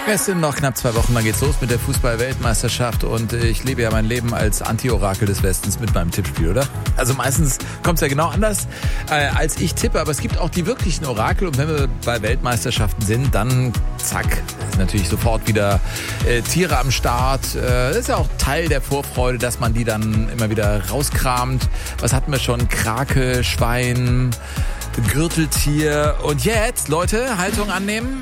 Es sind noch knapp 2 Wochen, dann geht's los mit der Fußball-Weltmeisterschaft und ich lebe ja mein Leben als Anti-Orakel des Westens mit meinem Tippspiel, oder? Also meistens kommt's ja genau anders, als ich tippe, aber es gibt auch die wirklichen Orakel und wenn wir bei Weltmeisterschaften sind, dann zack, ist natürlich sofort wieder Tiere am Start. Das ist ja auch Teil der Vorfreude, dass man die dann immer wieder rauskramt. Was hatten wir schon? Krake, Schwein, Gürteltier und jetzt, Leute, Haltung annehmen.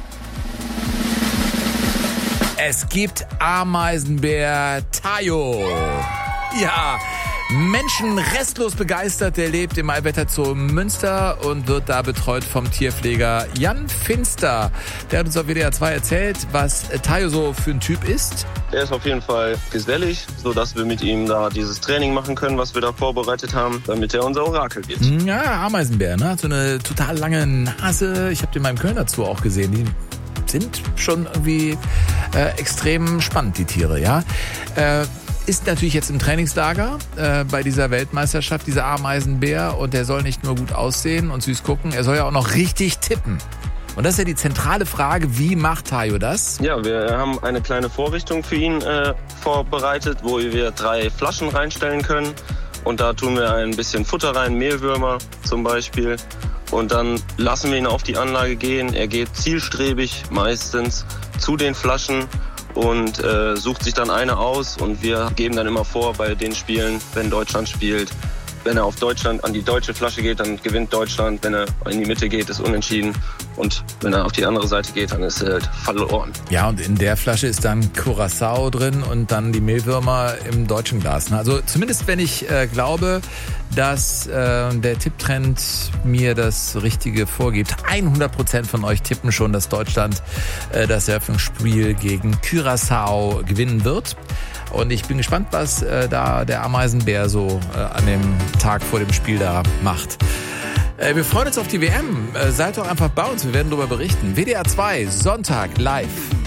Es gibt Ameisenbär Tayo. Ja, Menschen restlos begeistert. Der lebt im Allwetterzoo Münster und wird da betreut vom Tierpfleger Jan Finster. Der hat uns auf WDR 2 erzählt, was Tayo so für ein Typ ist. Er ist auf jeden Fall gesellig, sodass wir mit ihm da dieses Training machen können, was wir da vorbereitet haben, damit er unser Orakel wird. Ja, Ameisenbär, ne? Hat so eine total lange Nase. Ich habe den mal im Kölner Zoo auch gesehen. Die sind schon irgendwie extrem spannend, die Tiere, ja. Ist natürlich jetzt im Trainingslager bei dieser Weltmeisterschaft, dieser Ameisenbär. Und der soll nicht nur gut aussehen und süß gucken, er soll ja auch noch richtig tippen. Und das ist ja die zentrale Frage, wie macht Tayo das? Ja, wir haben eine kleine Vorrichtung für ihn vorbereitet, wo wir 3 Flaschen reinstellen können. Und da tun wir ein bisschen Futter rein, Mehlwürmer zum Beispiel. Und dann lassen wir ihn auf die Anlage gehen. Er geht zielstrebig meistens zu den Flaschen und sucht sich dann eine aus. Und wir geben dann immer vor bei den Spielen, wenn Deutschland spielt, wenn er auf Deutschland an die deutsche Flasche geht, dann gewinnt Deutschland. Wenn er in die Mitte geht, ist unentschieden. Und wenn er auf die andere Seite geht, dann ist er halt verloren. Ja, und in der Flasche ist dann Curaçao drin und dann die Mehlwürmer im deutschen Glas. Also zumindest, wenn ich glaube, dass der Tipptrend mir das Richtige vorgibt. 100% von euch tippen schon, dass Deutschland das Eröffnungsspiel gegen Curaçao gewinnen wird. Und ich bin gespannt, was da der Ameisenbär so an dem Tag vor dem Spiel da macht. Wir freuen uns auf die WM. Seid doch einfach bei uns, wir werden darüber berichten. WDR 2, Sonntag live.